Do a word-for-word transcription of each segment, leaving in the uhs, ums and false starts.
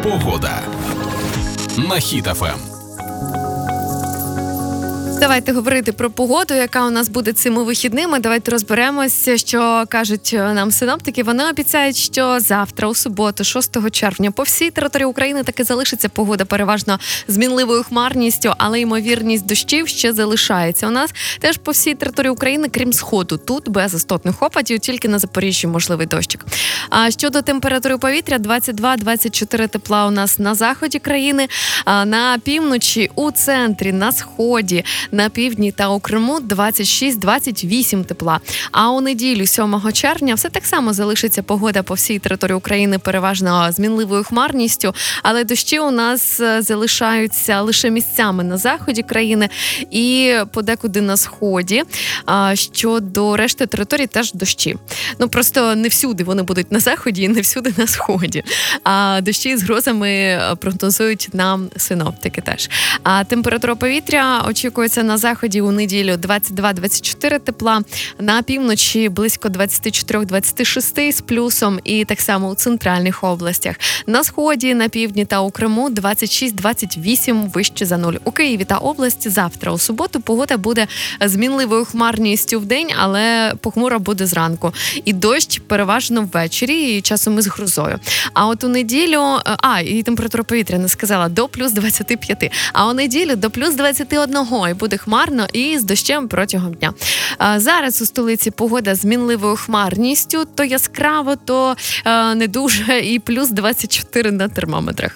Погода на Хіт еф ем. Давайте говорити про погоду, яка у нас буде цими вихідними. Давайте розберемося, що кажуть нам синоптики. Вони обіцяють, що завтра, у суботу, шостого червня, по всій території України таки залишиться погода переважно з мінливою хмарністю, але ймовірність дощів ще залишається. У нас теж по всій території України, крім сходу. Тут без істотних опадів, тільки на Запоріжжі можливий дощик. А щодо температури повітря, двадцять два - двадцять чотири тепла у нас на заході країни, а на півночі, у центрі, на сході, на півдні та у Криму двадцять шість - двадцять вісім тепла. А у неділю, сьомого червня, все так само залишиться погода по всій території України переважно з мінливою хмарністю, але дощі у нас залишаються лише місцями на заході країни і подекуди на сході. А щодо решти території теж дощі. Ну просто не всюди вони будуть на заході і не всюди на сході. А дощі з грозами прогнозують нам синоптики теж. А температура повітря очікується на заході у неділю двадцять два - двадцять чотири тепла, на півночі близько двадцять чотири - двадцять шість з плюсом і так само у центральних областях. На сході, на півдні та у Криму двадцять шість - двадцять вісім вище за нуль. У Києві та області завтра у суботу погода буде з мінливою хмарністю в день, але похмуро буде зранку. І дощ переважно ввечері і часом із грозою. А от у неділю, а, і температура повітря не сказала, до плюс двадцять п'ять. А у неділю до плюс двадцять один і буде хмарно і з дощем протягом дня. А зараз у столиці погода з мінливою хмарністю, то яскраво, то а, не дуже, і плюс двадцять чотири на термометрах.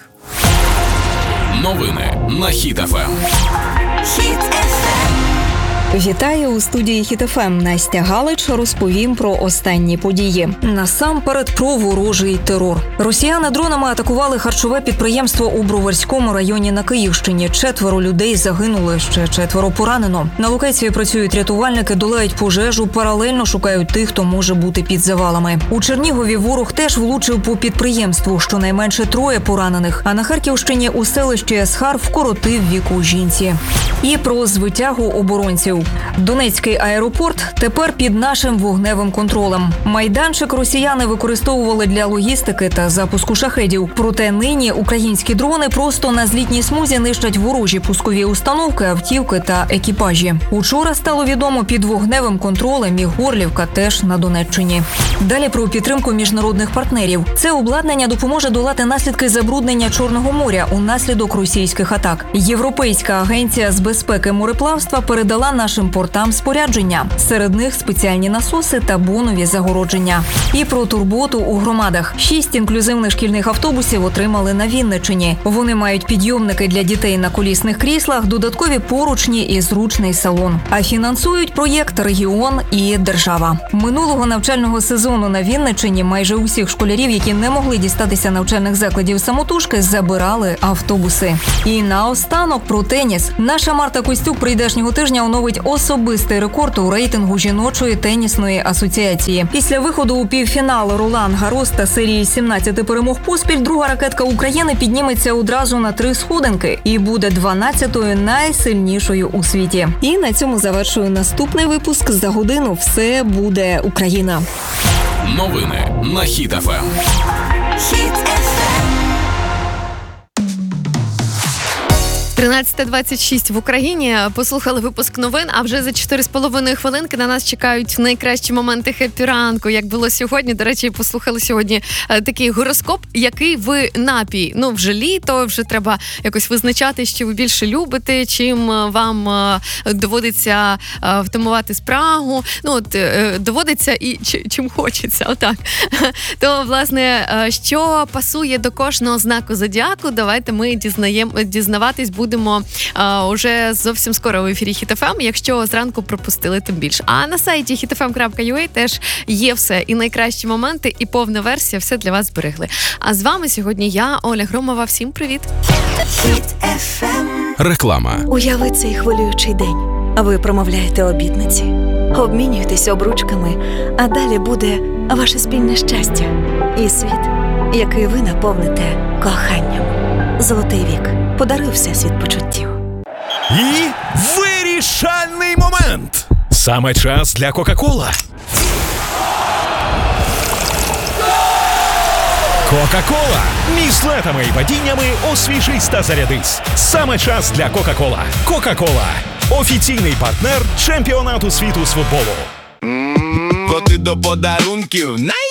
Новини на Хіт еф ем. Хіт еф ем. Вітаю у студії Хіт еф ем. Настя Галич розповім про останні події. Насамперед про ворожий терор. Росіяни дронами атакували харчове підприємство у Броварському районі на Київщині. Четверо людей загинули, ще четверо поранено. На локації працюють рятувальники, долають пожежу, паралельно шукають тих, хто може бути під завалами. У Чернігові ворог теж влучив по підприємству, щонайменше троє поранених. А на Харківщині у селищі Есхар вкоротив віку жінці. І про звитягу оборонців. Донецький аеропорт тепер під нашим вогневим контролем. Майданчик росіяни використовували для логістики та запуску шахедів. Проте нині українські дрони просто на злітній смузі нищать ворожі пускові установки, автівки та екіпажі. Учора стало відомо, під вогневим контролем і Горлівка теж на Донеччині. Далі про підтримку міжнародних партнерів. Це обладнання допоможе долати наслідки забруднення Чорного моря унаслідок російських атак. Європейська агенція з безпеки мореплавства передала нашим портам спорядження. Серед них спеціальні насоси та бонові загородження. І про турботу у громадах. Шість інклюзивних шкільних автобусів отримали на Вінниччині. Вони мають підйомники для дітей на колісних кріслах, додаткові поручні і зручний салон. А фінансують проєкт регіон і держава. Минулого навчального сезону на Вінниччині майже усіх школярів, які не могли дістатися навчальних закладів самотужки, забирали автобуси. І наостанок про теніс. Наша Марта Костюк прийдешнього тижня оновить особистий рекорд у рейтингу жіночої тенісної асоціації. Після виходу у півфінал Ролан Гарос та серії сімнадцять перемог поспіль, друга ракетка України підніметься одразу на три сходинки і буде дванадцятою найсильнішою у світі. І на цьому завершую наступний випуск. За годину все буде Україна. Новини на Хіт еф ем. Хіт еф ем. тринадцята двадцять шість в Україні. Послухали випуск новин, а вже за чотири з половиною хвилинки на нас чекають найкращі моменти хеппі-ранку, як було сьогодні. До речі, послухали сьогодні такий гороскоп, який ви напій. Ну, вже літо, вже треба якось визначати, що ви більше любите, чим вам доводиться втамувати спрагу. Ну, от, доводиться і чим хочеться, отак. То, власне, що пасує до кожного знаку зодіаку, давайте ми дізнаємо, дізнаватись будемо Будемо а, уже зовсім скоро в ефірі Хіт еф ем, якщо зранку пропустили, тим більше. А на сайті хіт еф ем крапка ю а теж є все. І найкращі моменти, і повна версія, все для вас зберегли. А з вами сьогодні я, Оля Громова. Всім привіт! Хіт еф ем. Реклама. Уяви цей хвилюючий день. Ви промовляєте обітниці, обмінюєтесь обручками, а далі буде ваше спільне щастя і світ, який ви наповните коханням. Золотий вік. Подаруй всесвіт почуттів. І вирішальний момент. Саме час для Кока-Кола. Кока-кола. Між летами і падіннями освіжись та зарядись. Саме час для Кока-кола. Кока-кола. Офіційний партнер чемпіонату світу з футболу. Коти до подарунків. Най-